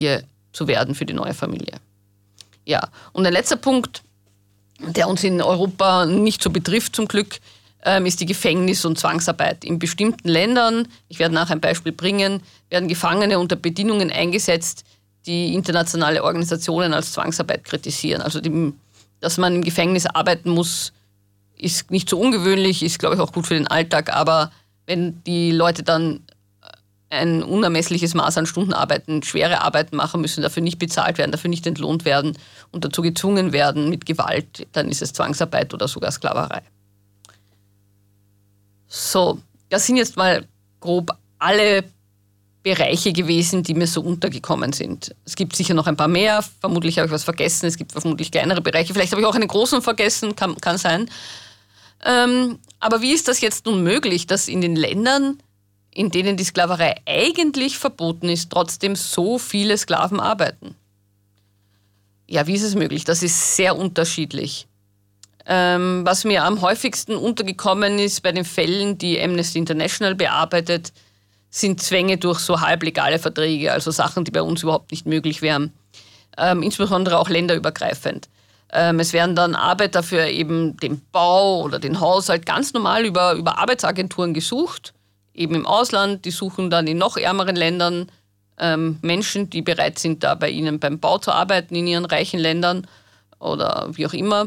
hier zu werden für die neue Familie. Ja, und ein letzter Punkt, der uns in Europa nicht so betrifft zum Glück, ist die Gefängnis- und Zwangsarbeit. In bestimmten Ländern, ich werde nachher ein Beispiel bringen, werden Gefangene unter Bedingungen eingesetzt, die internationale Organisationen als Zwangsarbeit kritisieren. Also dass man im Gefängnis arbeiten muss, ist nicht so ungewöhnlich, ist, glaube ich, auch gut für den Alltag. Aber wenn die Leute dann ein unermessliches Maß an Stunden arbeiten, schwere Arbeiten machen müssen, dafür nicht bezahlt werden, dafür nicht entlohnt werden und dazu gezwungen werden mit Gewalt, dann ist es Zwangsarbeit oder sogar Sklaverei. So, das sind jetzt mal grob alle Bereiche gewesen, die mir so untergekommen sind. Es gibt sicher noch ein paar mehr, vermutlich habe ich was vergessen, es gibt vermutlich kleinere Bereiche, vielleicht habe ich auch einen großen vergessen, kann sein. Aber wie ist das jetzt nun möglich, dass in den Ländern, in denen die Sklaverei eigentlich verboten ist, trotzdem so viele Sklaven arbeiten? Ja, wie ist es möglich? Das ist sehr unterschiedlich. Was mir am häufigsten untergekommen ist bei den Fällen, die Amnesty International bearbeitet, sind Zwänge durch so halblegale Verträge, also Sachen, die bei uns überhaupt nicht möglich wären. Insbesondere auch länderübergreifend. Es werden dann Arbeiter für eben den Bau oder den Haushalt ganz normal über Arbeitsagenturen gesucht, eben im Ausland. Die suchen dann in noch ärmeren Ländern Menschen, die bereit sind, da bei ihnen beim Bau zu arbeiten, in ihren reichen Ländern oder wie auch immer.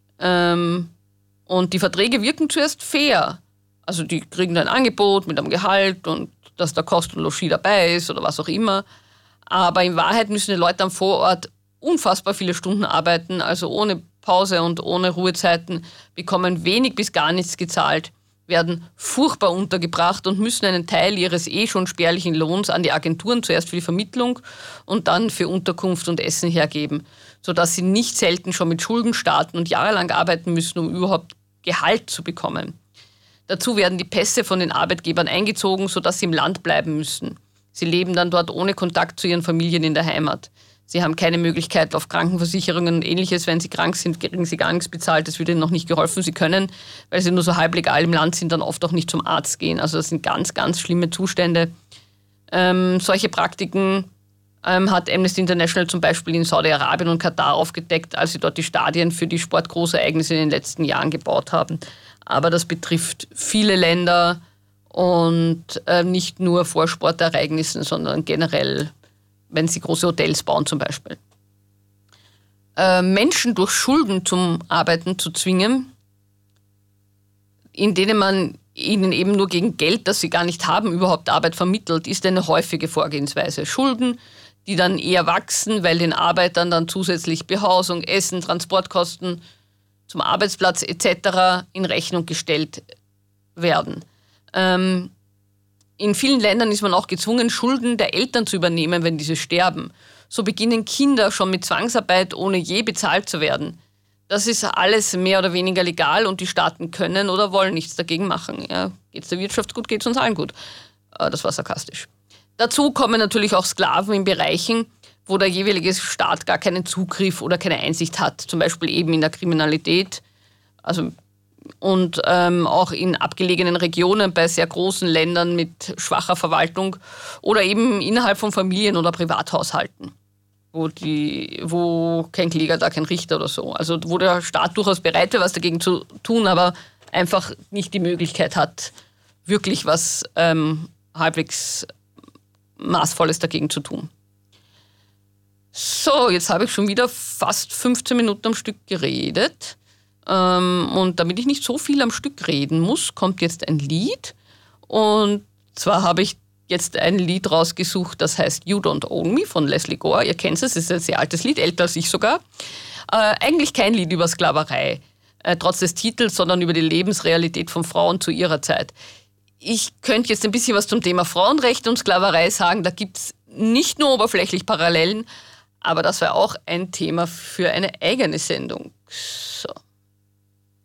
Und die Verträge wirken zuerst fair. Also die kriegen ein Angebot mit einem Gehalt und dass da Kost und Logis dabei ist oder was auch immer. Aber in Wahrheit müssen die Leute am Vorort unfassbar viele Stunden arbeiten, also ohne Pause und ohne Ruhezeiten, bekommen wenig bis gar nichts gezahlt, werden furchtbar untergebracht und müssen einen Teil ihres schon spärlichen Lohns an die Agenturen zuerst für die Vermittlung und dann für Unterkunft und Essen hergeben, sodass sie nicht selten schon mit Schulden starten und jahrelang arbeiten müssen, um überhaupt Gehalt zu bekommen. Dazu werden die Pässe von den Arbeitgebern eingezogen, sodass sie im Land bleiben müssen. Sie leben dann dort ohne Kontakt zu ihren Familien in der Heimat. Sie haben keine Möglichkeit auf Krankenversicherungen und Ähnliches. Wenn sie krank sind, kriegen sie gar nichts bezahlt. Das wird ihnen noch nicht geholfen. Sie können, weil sie nur so halblegal im Land sind, dann oft auch nicht zum Arzt gehen. Also das sind ganz, ganz schlimme Zustände. Solche Praktiken hat Amnesty International zum Beispiel in Saudi-Arabien und Katar aufgedeckt, als sie dort die Stadien für die Sportgroßereignisse in den letzten Jahren gebaut haben. Aber das betrifft viele Länder und nicht nur vor Sportereignissen, sondern generell, wenn sie große Hotels bauen zum Beispiel. Menschen durch Schulden zum Arbeiten zu zwingen, in denen man ihnen eben nur gegen Geld, das sie gar nicht haben, überhaupt Arbeit vermittelt, ist eine häufige Vorgehensweise. Schulden, die dann eher wachsen, weil den Arbeitern dann zusätzlich Behausung, Essen, Transportkosten zum Arbeitsplatz etc. in Rechnung gestellt werden. In vielen Ländern ist man auch gezwungen, Schulden der Eltern zu übernehmen, wenn diese sterben. So beginnen Kinder schon mit Zwangsarbeit, ohne je bezahlt zu werden. Das ist alles mehr oder weniger legal und die Staaten können oder wollen nichts dagegen machen. Ja, geht es der Wirtschaft gut, geht es uns allen gut. Das war sarkastisch. Dazu kommen natürlich auch Sklaven in Bereichen, wo der jeweilige Staat gar keinen Zugriff oder keine Einsicht hat. Zum Beispiel eben in der Kriminalität, und auch in abgelegenen Regionen bei sehr großen Ländern mit schwacher Verwaltung oder eben innerhalb von Familien- oder Privathaushalten, wo kein Kläger, da kein Richter oder so. Also wo der Staat durchaus bereit wäre, was dagegen zu tun, aber einfach nicht die Möglichkeit hat, wirklich was halbwegs Maßvolles dagegen zu tun. So, jetzt habe ich schon wieder fast 15 Minuten am Stück geredet. Und damit ich nicht so viel am Stück reden muss, kommt jetzt ein Lied. Und zwar habe ich jetzt ein Lied rausgesucht, das heißt You Don't Own Me von Lesley Gore. Ihr kennt es ist ein sehr altes Lied, älter als ich sogar. Eigentlich kein Lied über Sklaverei, trotz des Titels, sondern über die Lebensrealität von Frauen zu ihrer Zeit. Ich könnte jetzt ein bisschen was zum Thema Frauenrechte und Sklaverei sagen. Da gibt es nicht nur oberflächlich Parallelen, aber das wäre auch ein Thema für eine eigene Sendung. So.